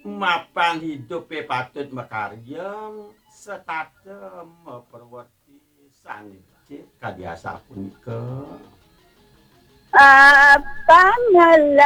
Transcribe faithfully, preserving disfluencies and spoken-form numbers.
mapan hidupe patut mekaryem setatem perweti sanijik kadiasa punika Ah, pangala